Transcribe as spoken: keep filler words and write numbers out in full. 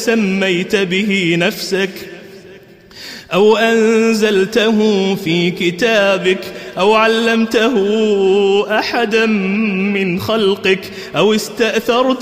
سميت به نفسك أو أنزلته في كتابك أو علمته أحدا من خلقك أو استأثرت